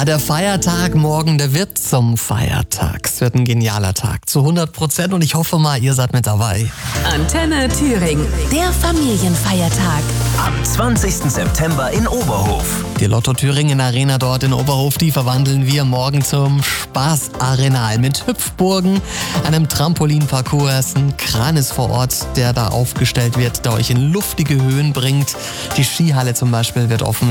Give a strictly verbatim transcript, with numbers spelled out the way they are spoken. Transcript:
Ja, der Feiertag morgen, der wird zum Feiertag. Es wird ein genialer Tag, zu hundert Prozent, und ich hoffe mal, ihr seid mit dabei. Antenne Thüringen, der Familienfeiertag. Am zwanzigsten September in Oberhof. Die Lotto Thüringen Arena dort in Oberhof, die verwandeln wir morgen zum Spaßarenal mit Hüpfburgen, einem Trampolinparcours, ein Kran ist vor Ort, der da aufgestellt wird, der euch in luftige Höhen bringt. Die Skihalle zum Beispiel wird offen.